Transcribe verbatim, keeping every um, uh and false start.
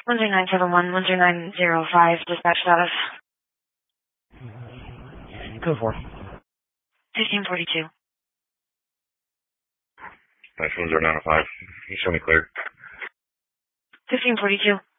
one three nine seven one, one three nine zero five, dispatch status. Go for fifteen forty-two. Nice one zero nine five. Can you show me clear? fifteen forty-two.